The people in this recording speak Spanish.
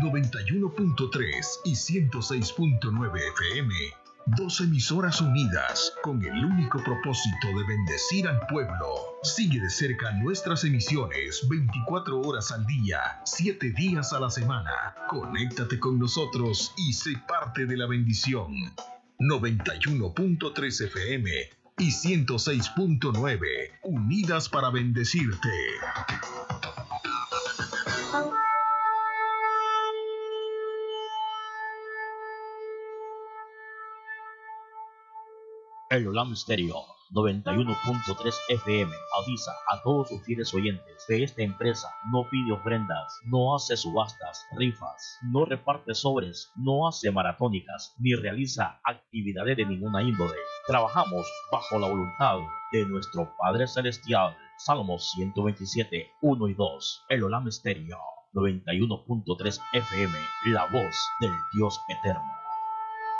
91.3 y 106.9 FM. Dos emisoras unidas con el único propósito de bendecir al pueblo. Sigue de cerca nuestras emisiones 24 horas al día, 7 días a la semana. Conéctate con nosotros y sé parte de la bendición. 91.3 FM y 106.9, unidas para bendecirte. El Olam Stereo 91.3 FM avisa a todos sus fieles oyentes que esta empresa no pide ofrendas, no hace subastas, rifas, no reparte sobres, no hace maratónicas, ni realiza actividades de ninguna índole. Trabajamos bajo la voluntad de nuestro Padre Celestial. Salmos 127, 1 y 2. El Olam Stereo 91.3 FM, la voz del Dios eterno.